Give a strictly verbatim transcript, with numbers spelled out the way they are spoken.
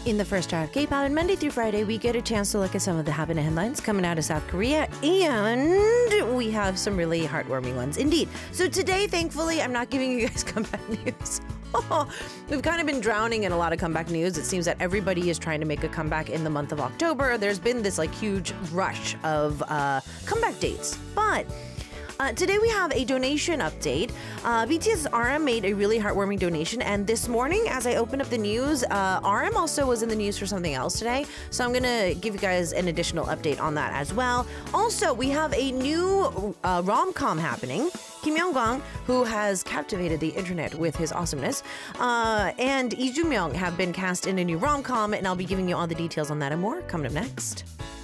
In the first hour of K-Pop, and Monday through Friday, we get a chance to look at some of the happening headlines coming out of South Korea, and we have some really heartwarming ones indeed. So today, thankfully, I'm not giving you guys comeback news. We've kind of been drowning in a lot of comeback news. It seems that everybody is trying to make a comeback in the month of October. There's been this like huge rush of uh, comeback dates, but Uh, today we have a donation update. Uh, BTS's R M made a really heartwarming donation, and this morning as I opened up the news, uh, R M also was in the news for something else today, so I'm gonna give you guys an additional update on that as well. Also, we have a new uh, rom-com happening. Kim Young-gwang, who has captivated the internet with his awesomeness, uh, and Lee Joo-myung have been cast in a new rom-com, and I'll be giving you all the details on that and more coming up next.